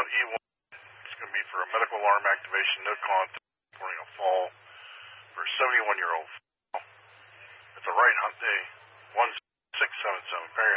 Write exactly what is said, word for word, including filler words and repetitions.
E one. It's going to be for a medical alarm activation, no contact, reporting a fall for a seventy-one-year-old. It's a right Hyundai one six seven seven. Very